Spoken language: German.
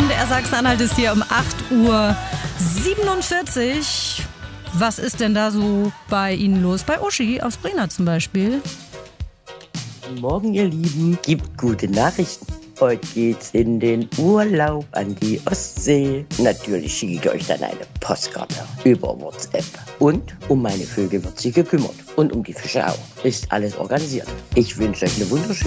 MDR Sachsen-Anhalt ist hier um 8:47 Uhr. Was ist denn da so bei Ihnen los? Bei Uschi aus Brena zum Beispiel. Guten Morgen, ihr Lieben. Gibt gute Nachrichten. Heute geht's in den Urlaub an die Ostsee. Natürlich schicke ich euch dann eine Postkarte über WhatsApp. Und um meine Vögel wird sich gekümmert. Und um die Fische auch. Ist alles organisiert. Ich wünsche euch eine wunderschöne